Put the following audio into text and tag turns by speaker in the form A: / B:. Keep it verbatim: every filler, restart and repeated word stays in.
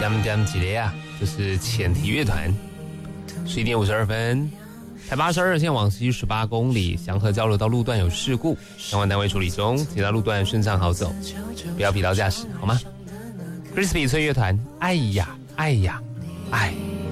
A: 点点几列啊，这是前提乐团。十一点五十二分，台八十二线往西十八公里，祥和交流道路段有事故，相关单位处理中，其他路段顺畅好走，不要疲劳驾驶，好吗？Crispy 脆乐团，哎呀，哎呀，哎。